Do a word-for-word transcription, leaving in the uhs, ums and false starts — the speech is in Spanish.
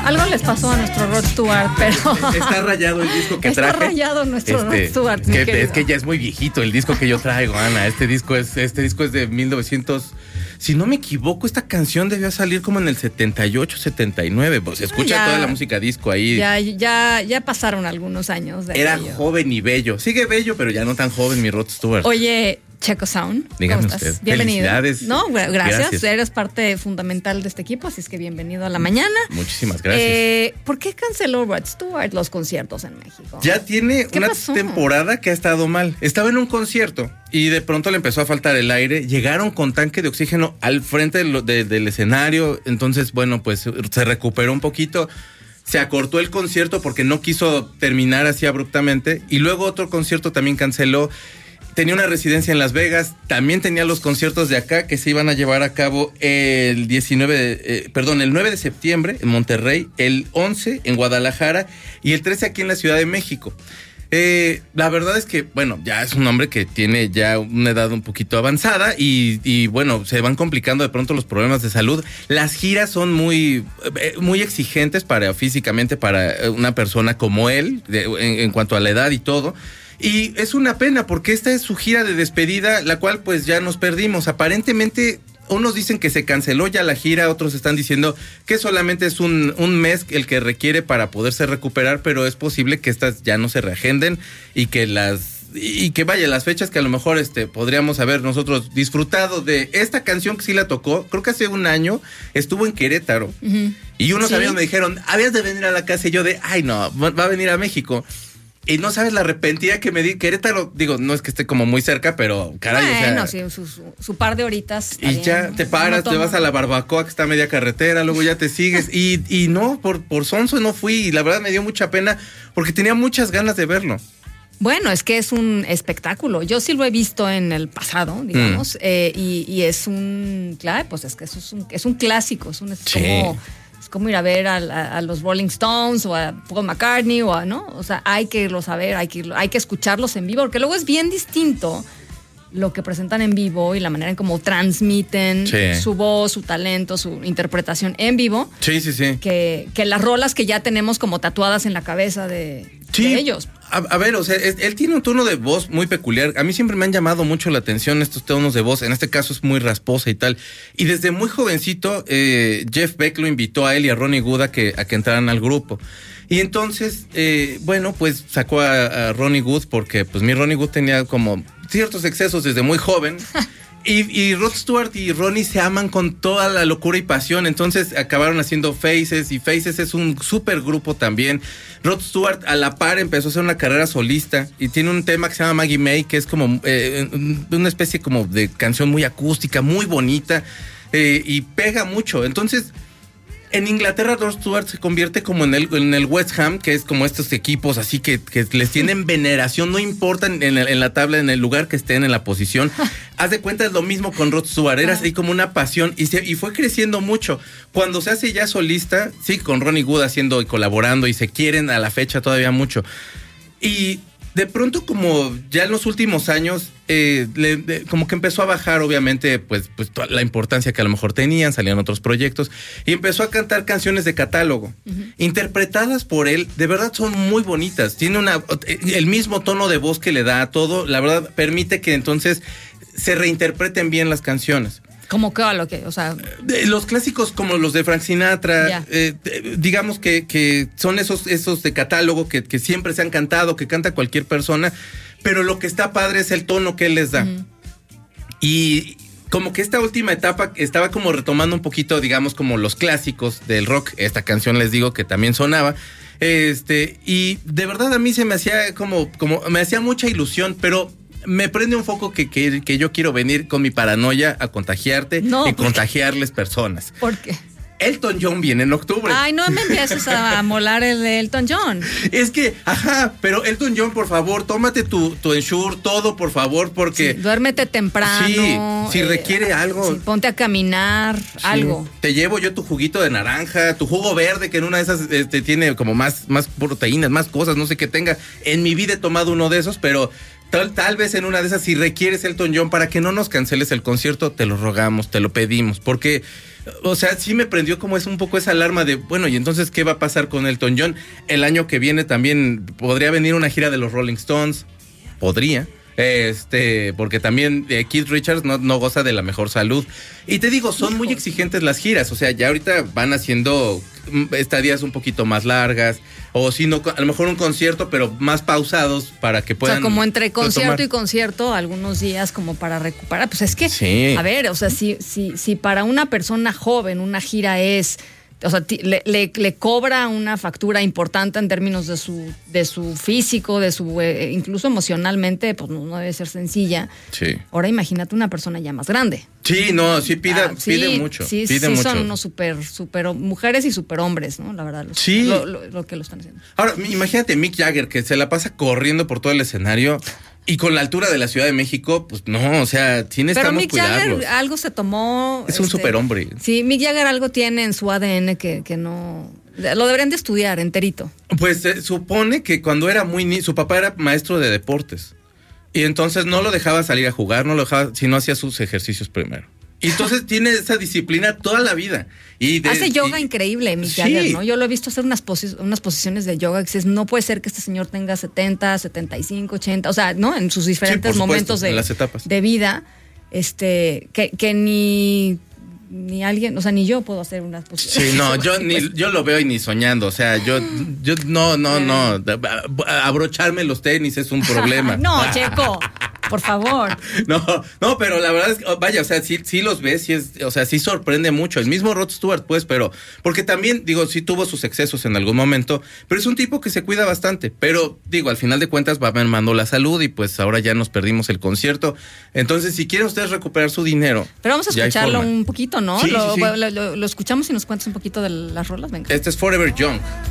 Algo les pasó a nuestro Rod Stewart, pero... Está rayado el disco que traje. Está rayado nuestro este, Rod Stewart. Es que, es que ya es muy viejito el disco que yo traigo, Ana. Este disco es, este disco es de mil novecientos... Si no me equivoco, esta canción debió salir como en el setenta y ocho, setenta y nueve. Pues se escucha ya, toda la música disco ahí. Ya, ya, ya pasaron algunos años de Era aquello. joven y bello. Sigue bello, pero ya no tan joven mi Rod Stewart. Oye, Checo Sound, dígame ¿cómo estás? usted. Bienvenido. Felicidades. No, gracias. Gracias. Eres parte fundamental de este equipo, así es que bienvenido a la mañana. Muchísimas gracias. Eh, ¿Por qué canceló Rod Stewart los conciertos en México? Ya tiene una pasó? temporada que ha estado mal. Estaba en un concierto y de pronto le empezó a faltar el aire. Llegaron con tanque de oxígeno al frente de lo, de, del escenario. Entonces, bueno, pues se recuperó un poquito. Se acortó el concierto porque no quiso terminar así abruptamente. Y luego otro concierto también canceló. Tenía una residencia en Las Vegas, también tenía los conciertos de acá que se iban a llevar a cabo el diecinueve, de, eh, perdón, el nueve de septiembre en Monterrey, el once en Guadalajara y el trece aquí en la Ciudad de México. Eh, la verdad es que, bueno, ya es un hombre que tiene ya una edad un poquito avanzada y, y bueno, se van complicando de pronto los problemas de salud. Las giras son muy, eh, muy exigentes para físicamente para una persona como él, de, en, en cuanto a la edad y todo. Y es una pena porque esta es su gira de despedida, la cual pues ya nos perdimos. Aparentemente, unos dicen que se canceló ya la gira, otros están diciendo que solamente es un, un mes el que requiere para poderse recuperar, pero es posible que estas ya no se reagenden y que las... Y que vaya, las fechas que a lo mejor este podríamos haber nosotros disfrutado de esta canción que sí la tocó, creo que hace un año estuvo en Querétaro. Uh-huh. Y unos ¿Sí? amigos me dijeron, habías de venir a la casa, y yo de, ay no, va a venir a México. Y no sabes la arrepentida que me di. Querétaro, digo, no es que esté como muy cerca, pero caray, bueno, o sea, sí, su, su, su par de horitas. Y ya te paras, te vas a la barbacoa que está a media carretera, luego ya te sigues. y, y no, por, por sonso no fui. Y la verdad me dio mucha pena porque tenía muchas ganas de verlo. Bueno, es que es un espectáculo. Yo sí lo he visto en el pasado, digamos. Mm. Eh, y, y es un, claro, pues es que eso es un, es un clásico. Es un, es sí. como... como ir a ver a, a, a los Rolling Stones o a Paul McCartney o a, ¿no? O sea, hay que irlos a ver, hay que, irlo, hay que escucharlos en vivo, porque luego es bien distinto lo que presentan en vivo y la manera en cómo transmiten sí. su voz, su talento, su interpretación en vivo. Sí, sí, sí. Que, que las rolas que ya tenemos como tatuadas en la cabeza de, sí. de ellos. A, a ver, o sea, es, él tiene un tono de voz muy peculiar. A mí siempre me han llamado mucho la atención estos tonos de voz. En este caso es muy rasposa y tal. Y desde muy jovencito, eh, Jeff Beck lo invitó a él y a Ronnie Wood a que, a que entraran al grupo. Y entonces, eh, bueno, pues sacó a, a Ronnie Wood porque pues mi Ronnie Wood tenía como ciertos excesos desde muy joven. Y, y Rod Stewart y Ronnie se aman con toda la locura y pasión. Entonces acabaron haciendo Faces. Y Faces es un súper grupo también. Rod Stewart a la par empezó a hacer una carrera solista. Y tiene un tema que se llama Maggie May, que es como eh, una especie como de canción muy acústica, muy bonita. Eh, y pega mucho. Entonces, en Inglaterra Rod Stewart se convierte como en el, en el West Ham, que es como estos equipos así que, que les tienen veneración, no importa en, en, en la tabla, en el lugar que estén, en la posición. Haz de cuenta, es lo mismo con Rod Stewart, era así como una pasión y, se, y fue creciendo mucho. Cuando se hace ya solista, sí, con Ronnie Wood haciendo y colaborando y se quieren a la fecha todavía mucho. Y de pronto, como ya en los últimos años, eh, le, de, como que empezó a bajar, obviamente, pues, pues toda la importancia que a lo mejor tenían, salían otros proyectos, y empezó a cantar canciones de catálogo, uh-huh. interpretadas por él, de verdad son muy bonitas, tiene una el mismo tono de voz que le da a todo, la verdad permite que entonces se reinterpreten bien las canciones. ¿Cómo que a lo que? O sea, de, los clásicos como los de Frank Sinatra, eh, de, digamos que, que son esos, esos de catálogo que, que siempre se han cantado, que canta cualquier persona, pero lo que está padre es el tono que él les da. Uh-huh. Y como que esta última etapa estaba como retomando un poquito, digamos, como los clásicos del rock. Esta canción les digo que también sonaba. Este, y de verdad a mí se me hacía como, como me hacía mucha ilusión, pero me prende un foco que, que, que yo quiero venir con mi paranoia a contagiarte no, y contagiarles personas. ¿Por qué? Elton John viene en octubre. Ay, no me empieces a molar el de Elton John. Es que, ajá, pero Elton John, por favor, tómate tu, tu Ensure, todo, por favor, porque... Sí, duérmete temprano. Sí, si eh, requiere algo. Sí, ponte a caminar, sí, algo. Te llevo yo tu juguito de naranja, tu jugo verde, que en una de esas este, tiene como más, más proteínas, más cosas, no sé qué tenga. En mi vida he tomado uno de esos, pero... tal, tal vez en una de esas, si requieres Elton John, para que no nos canceles el concierto, te lo rogamos, te lo pedimos, porque, o sea, sí me prendió como es un poco esa alarma de, bueno, y entonces, ¿qué va a pasar con Elton John? El año que viene también podría venir una gira de los Rolling Stones, podría. Este, porque también eh, Keith Richards no, no goza de la mejor salud. Y te digo, son muy exigentes las giras. O sea, ya ahorita van haciendo estadías un poquito más largas. O si no, a lo mejor un concierto, pero más pausados para que puedan. O sea, como entre concierto retomar. y concierto, algunos días como para recuperar. Pues es que, sí. a ver, o sea, si, si, si para una persona joven una gira es. O sea, le, le, le cobra una factura importante en términos de su de su físico, de su eh, incluso emocionalmente, pues no, no debe ser sencilla. Sí. Ahora imagínate una persona ya más grande. Sí, no, sí pide, Ah, sí, pide mucho. Sí, pide sí mucho. son unos super, super mujeres y super hombres, ¿no? La verdad. Los, Sí. Lo, lo, lo que lo están haciendo. Ahora, imagínate Mick Jagger, que se la pasa corriendo por todo el escenario. Y con la altura de la Ciudad de México, pues no, o sea, sí necesitamos Pero Mick cuidarlos. Jagger algo se tomó. Es un este, superhombre. Sí, Mick Jagger algo tiene en su A D N que, que no. Lo deberían de estudiar enterito. Pues se supone que cuando era muy niño, su papá era maestro de deportes. Y entonces no lo dejaba salir a jugar, no lo dejaba, sino hacía sus ejercicios primero. Y entonces tiene esa disciplina toda la vida. Y de, Hace yoga y, increíble, Mick sí. Jagger, ¿no? Yo lo he visto hacer unas, posi- unas posiciones de yoga que dices, no puede ser que este señor tenga setenta, setenta y cinco, ochenta, o sea, ¿no? En sus diferentes Sí, por supuesto, momentos de, en las etapas. de vida, este, que, que ni, ni alguien, o sea, ni yo puedo hacer unas posiciones. Sí, no, yo ni yo lo veo y ni soñando, o sea, yo yo no no no abrocharme los tenis es un problema. No, Checo, por favor. No, no, pero la verdad es que, vaya, o sea, sí, sí los ves, sí es, o sea, sí sorprende mucho. El mismo Rod Stewart, pues, pero, porque también, digo, sí tuvo sus excesos en algún momento, pero es un tipo que se cuida bastante. Pero, digo, al final de cuentas va mermando la salud y pues ahora ya nos perdimos el concierto. Entonces, si quieren ustedes recuperar su dinero. Pero vamos a ya hay escucharlo forma. un poquito, ¿no? Sí, lo, sí, sí. Lo, lo, lo escuchamos y nos cuentas un poquito de las rolas, venga. Este es Forever Young.